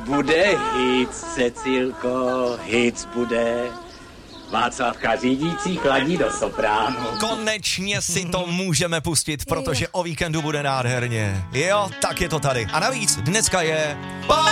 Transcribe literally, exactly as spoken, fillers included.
bude hit, Cecilko, hit bude. Václavka řídící chladí do sopránu. Konečně si to můžeme pustit, protože o víkendu bude nádherně. Jo, tak je to tady. A navíc dneska je...